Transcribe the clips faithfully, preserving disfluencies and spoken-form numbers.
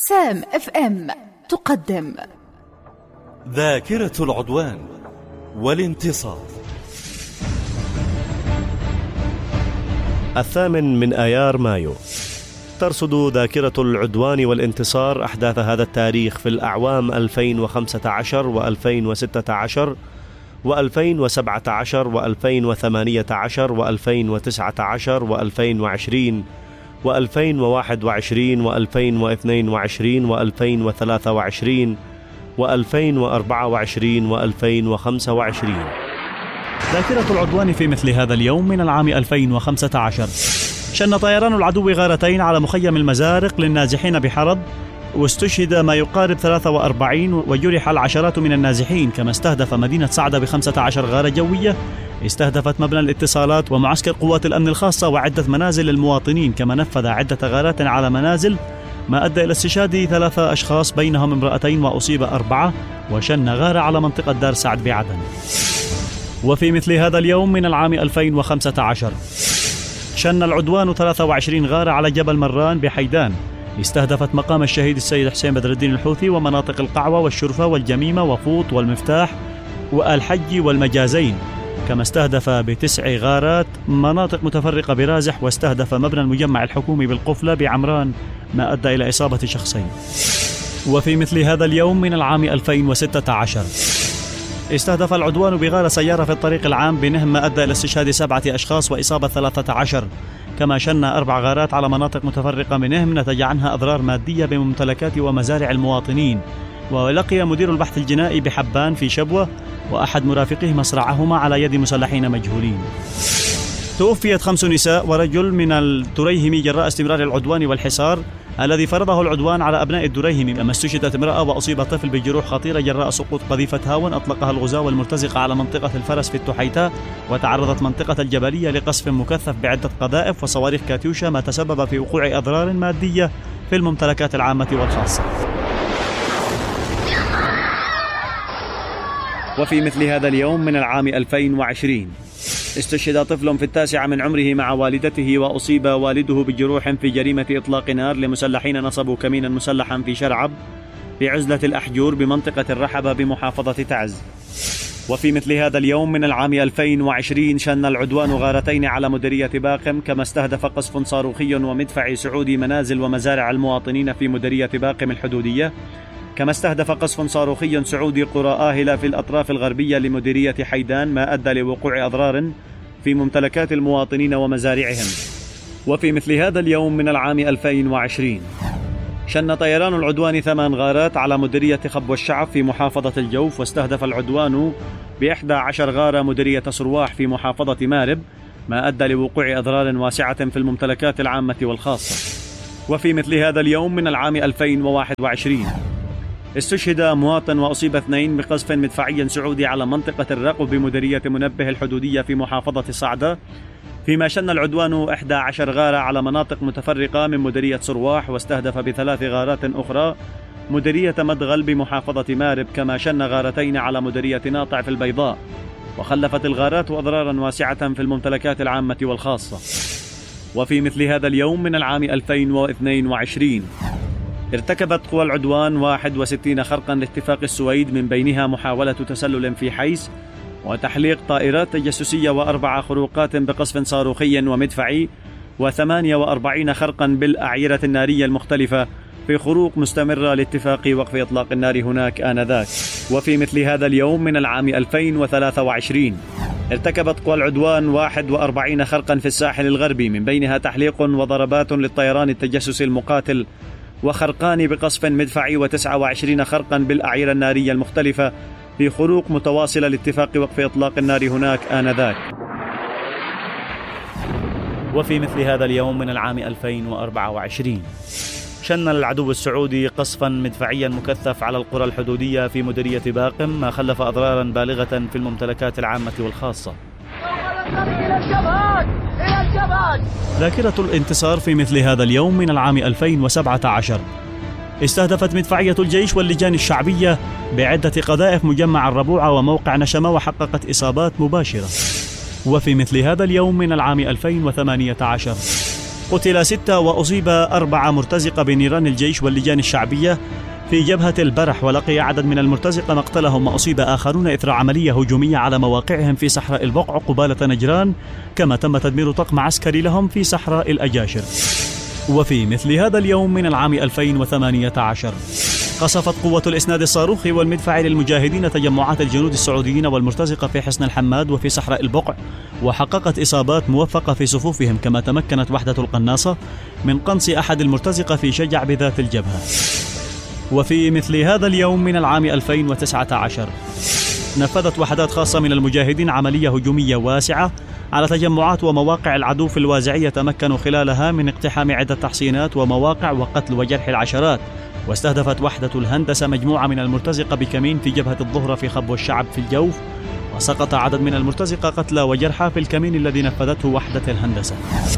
سام اف ام تقدم ذاكرة العدوان والانتصار. الثامن من آيار مايو ترصد ذاكرة العدوان والانتصار أحداث هذا التاريخ في الأعوام ألفين وخمسة عشر وألفين وستة عشر وألفين وسبعة عشر وألفين وثمانية عشر وألفين وتسعة عشر وألفين وعشرين وألفين وواحد وعشرين وألفين واثنين وعشرين وألفين وثلاثة وعشرين وألفين وأربعة وعشرين وألفين وخمسة وعشرين. ذاكرة العدوان في مثل هذا اليوم من العام ألفين وخمسة عشر شن طيران العدو غارتين على مخيم المزارق للنازحين بحرب، واستشهد ما يقارب ثلاثة وأربعين وجرح العشرات من النازحين، كما استهدف مدينة صعدة بخمسة عشر غارة جوية، استهدفت مبنى الاتصالات ومعسكر قوات الأمن الخاصة وعدة منازل للمواطنين، كما نفذ عدة غارات على منازل ما أدى إلى استشهاد ثلاثة أشخاص بينهم امرأتين وأصيب أربعة، وشن غارة على منطقة دار سعد بعدن. وفي مثل هذا اليوم من العام ألفين وخمسة عشر شن العدوان ثلاثة وعشرين غارة على جبل مران بحيدان، استهدفت مقام الشهيد السيد حسين بدر الدين الحوثي ومناطق القعوة والشرفة والجميمة وفوط والمفتاح والحج والمجازين، كما استهدف بتسع غارات مناطق متفرقة برازح، واستهدف مبنى المجمع الحكومي بالقفلة بعمران ما أدى إلى إصابة شخصين. وفي مثل هذا اليوم من العام ألفين وستة عشر استهدف العدوان بغارة سيارة في الطريق العام بنهم ما أدى إلى استشهاد سبعة أشخاص وإصابة ثلاثة عشر، كما شن أربع غارات على مناطق متفرقة منهم نتج عنها أضرار مادية بممتلكات ومزارع المواطنين. ولقي مدير البحث الجنائي بحبان في شبوة وأحد مرافقيه مصرعهما على يد مسلحين مجهولين. توفيت خمس نساء ورجل من الدريهم جراء استمرار العدوان والحصار الذي فرضه العدوان على أبناء الدريهم، أما استشهدت امرأة وأصيب طفل بجروح خطيرة جراء سقوط قذيفة هاون أطلقها الغزاة المرتزقة على منطقة الفرس في التحيتاء، وتعرضت منطقة الجبلية لقصف مكثف بعدة قذائف وصواريخ كاتيوشا، ما تسبب في وقوع أضرار مادية في الممتلكات العامة والخاصة. وفي مثل هذا اليوم من العام ألفين وعشرين استشهد طفل في التاسعة من عمره مع والدته، وأصيب والده بجروح في جريمة إطلاق نار لمسلحين نصبوا كمينا مسلحا في شرعب في عزلة الأحجور بمنطقة الرحبة بمحافظة تعز. وفي مثل هذا اليوم من العام ألفين وعشرين شن العدوان غارتين على مديرية باقم، كما استهدف قصف صاروخي ومدفعي سعودي منازل ومزارع المواطنين في مديرية باقم الحدودية، كما استهدف قصف صاروخي سعودي قرى آهلة في الأطراف الغربية لمديرية حيدان ما أدى لوقوع أضرار في ممتلكات المواطنين ومزارعهم. وفي مثل هذا اليوم من العام ألفين وعشرين شن طيران العدوان ثمان غارات على مديرية خبو الشعب في محافظة الجوف، واستهدف العدوان بإحدى عشر غارة مديرية صرواح في محافظة مارب ما أدى لوقوع أضرار واسعة في الممتلكات العامة والخاصة. وفي مثل هذا اليوم من العام ألفين وواحد وعشرين استشهد مواطن وأصيب اثنين بقذف مدفعي سعودي على منطقة الرقب بمديرية منبه الحدودية في محافظة صعدة، فيما شن العدوان إحدى عشر غارة على مناطق متفرقة من مديرية صرواح، واستهدف بثلاث غارات أخرى مديرية مدغل بمحافظة مارب، كما شن غارتين على مديرية ناطع في البيضاء، وخلفت الغارات أضرارا واسعة في الممتلكات العامة والخاصة. وفي مثل هذا اليوم من العام ألفين واثنين وعشرين ارتكبت قوى العدوان واحد وستين خرقا لاتفاق السويد، من بينها محاولة تسلل في حيس وتحليق طائرات تجسسية وأربع خروقات بقصف صاروخي ومدفعي، وثمانية وأربعين خرقا بالأعيرة النارية المختلفة في خروق مستمرة لاتفاق وقف إطلاق النار هناك آنذاك. وفي مثل هذا اليوم من العام ألفين وثلاثة وعشرين ارتكبت قوى العدوان واحد وأربعين خرقا في الساحل الغربي، من بينها تحليق وضربات للطيران التجسسي المقاتل وخرقان بقصف مدفعي، وتسعة وعشرين خرقا بالأعيرة النارية المختلفة في خروق متواصلة لاتفاق وقف إطلاق النار هناك آنذاك. وفي مثل هذا اليوم من العام ألفين وأربعة وعشرين شن العدو السعودي قصفا مدفعيا مكثف على القرى الحدودية في مديرية باقم، ما خلف أضرارا بالغة في الممتلكات العامة والخاصة. ذاكرة الانتصار في مثل هذا اليوم من العام ألفين وسبعة عشر استهدفت مدفعية الجيش واللجان الشعبية بعدة قذائف مجمع الربوعة وموقع نشمة، وحققت إصابات مباشرة. وفي مثل هذا اليوم من العام ألفين وثمانية عشر قتل ستة وأصيب أربعة مرتزقة بنيران الجيش واللجان الشعبية في جبهة البرح، ولقي عدد من المرتزقة مقتلهم وأصيب آخرون إثر عملية هجومية على مواقعهم في صحراء البقع قبالة نجران، كما تم تدمير طقم عسكري لهم في صحراء الأجاشر. وفي مثل هذا اليوم من العام ألفين وثمانية عشر قصفت قوة الإسناد الصاروخي والمدفعي للمجاهدين تجمعات الجنود السعوديين والمرتزقة في حصن الحماد وفي صحراء البقع، وحققت إصابات موفقة في صفوفهم، كما تمكنت وحدة القناصة من قنص أحد المرتزقة في شجع بذات الجبهة. وفي مثل هذا اليوم من العام ألفين وتسعة عشر نفذت وحدات خاصة من المجاهدين عملية هجومية واسعة على تجمعات ومواقع العدو في الوازعية، تمكنوا خلالها من اقتحام عدة تحصينات ومواقع وقتل وجرح العشرات. واستهدفت وحدة الهندسة مجموعة من المرتزقة بكمين في جبهة الظهر في خبو الشعب في الجوف، وسقط عدد من المرتزقة قتلى وجرحى في الكمين الذي نفذته وحدة الهندسة.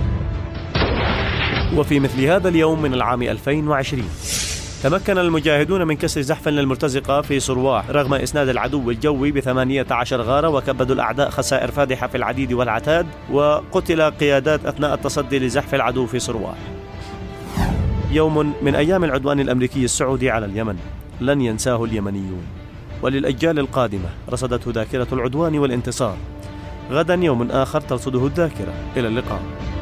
وفي مثل هذا اليوم من العام ألفين وعشرين تمكن المجاهدون من كسر زحف للمرتزقة في صرواح رغم إسناد العدو الجوي بثمانية عشر غارة، وكبدوا الأعداء خسائر فادحة في العديد والعتاد، وقتل قيادات أثناء التصدي لزحف العدو في صرواح. يوم من أيام العدوان الأمريكي السعودي على اليمن لن ينساه اليمنيون، وللأجيال القادمة رصدته ذاكرة العدوان والانتصار. غدا يوم آخر ترصده الذاكرة. إلى اللقاء.